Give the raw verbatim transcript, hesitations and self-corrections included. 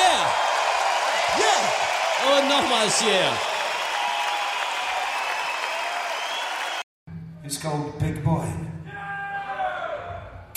Yeah! Yeah! Und nochmals yeah! It's called Big Boy.